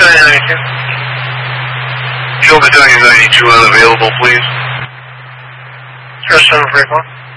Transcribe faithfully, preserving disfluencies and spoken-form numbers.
Battalion ninety-two. Fuel Battalion ninety-two unavailable, please. Zero seven three four.